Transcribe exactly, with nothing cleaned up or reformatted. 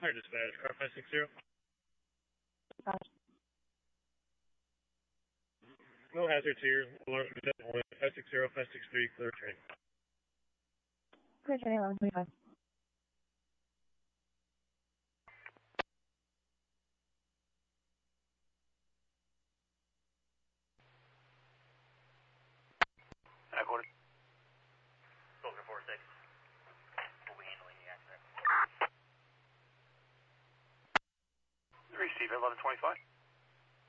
Hi, dispatch, car five six zero. No hazards here. Alarms are set only. five six zero, five six three, clear train. Clear train, eleven twenty-five. I got it. Soldier four six. We'll be handling the accident. Receive eleven twenty-five.